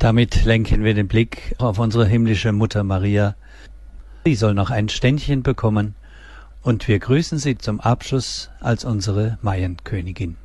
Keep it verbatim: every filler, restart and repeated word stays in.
Damit lenken wir den Blick auf unsere himmlische Mutter Maria. Sie soll noch ein Ständchen bekommen und wir grüßen sie zum Abschluss als unsere Maienkönigin.